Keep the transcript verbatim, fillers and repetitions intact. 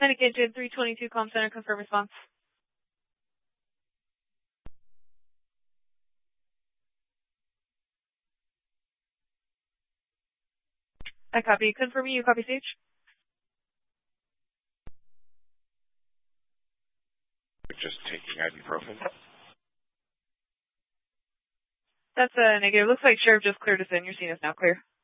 Medicated three twenty-two, comm center, confirm response. I copy. Confirming you copy stage. Just taking ibuprofen. That's a negative. Looks like Sheriff just cleared us in. Your scene is now clear.